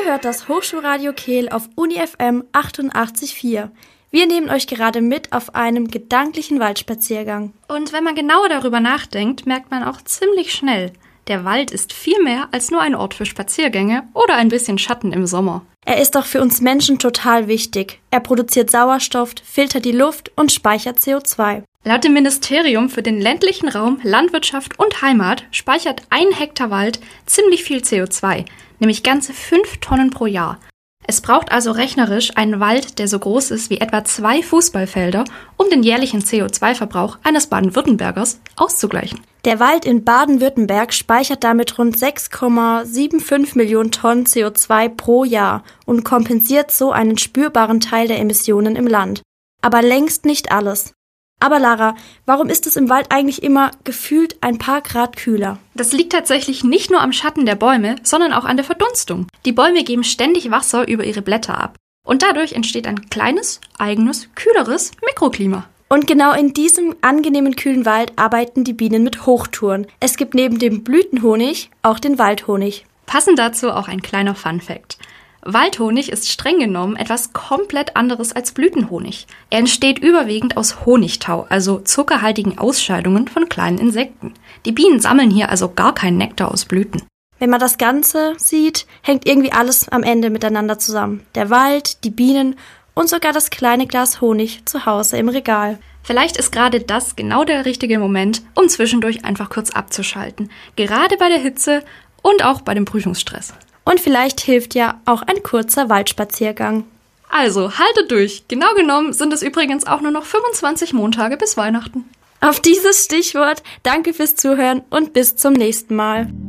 hört das Hochschulradio Kehl auf Uni FM 88.4. Wir nehmen euch gerade mit auf einem gedanklichen Waldspaziergang. Und wenn man genauer darüber nachdenkt, merkt man auch ziemlich schnell, der Wald ist viel mehr als nur ein Ort für Spaziergänge oder ein bisschen Schatten im Sommer. Er ist auch für uns Menschen total wichtig. Er produziert Sauerstoff, filtert die Luft und speichert CO2. Laut dem Ministerium für den ländlichen Raum, Landwirtschaft und Heimat speichert 1 Hektar Wald ziemlich viel CO2, nämlich ganze 5 Tonnen pro Jahr. Es braucht also rechnerisch einen Wald, der so groß ist wie etwa 2 Fußballfelder, um den jährlichen CO2-Verbrauch eines Baden-Württembergers auszugleichen. Der Wald in Baden-Württemberg speichert damit rund 6,75 Millionen Tonnen CO2 pro Jahr und kompensiert so einen spürbaren Teil der Emissionen im Land. Aber längst nicht alles. Aber Lara, warum ist es im Wald eigentlich immer gefühlt ein paar Grad kühler? Das liegt tatsächlich nicht nur am Schatten der Bäume, sondern auch an der Verdunstung. Die Bäume geben ständig Wasser über ihre Blätter ab. Und dadurch entsteht ein kleines, eigenes, kühleres Mikroklima. Und genau in diesem angenehmen kühlen Wald arbeiten die Bienen mit Hochtouren. Es gibt neben dem Blütenhonig auch den Waldhonig. Passend dazu auch ein kleiner Funfact. Waldhonig ist streng genommen etwas komplett anderes als Blütenhonig. Er entsteht überwiegend aus Honigtau, also zuckerhaltigen Ausscheidungen von kleinen Insekten. Die Bienen sammeln hier also gar keinen Nektar aus Blüten. Wenn man das Ganze sieht, hängt irgendwie alles am Ende miteinander zusammen. Der Wald, die Bienen und sogar das kleine Glas Honig zu Hause im Regal. Vielleicht ist gerade das genau der richtige Moment, um zwischendurch einfach kurz abzuschalten. Gerade bei der Hitze und auch bei dem Prüfungsstress. Und vielleicht hilft ja auch ein kurzer Waldspaziergang. Also, haltet durch. Genau genommen sind es übrigens auch nur noch 25 Montage bis Weihnachten. Auf dieses Stichwort danke fürs Zuhören und bis zum nächsten Mal.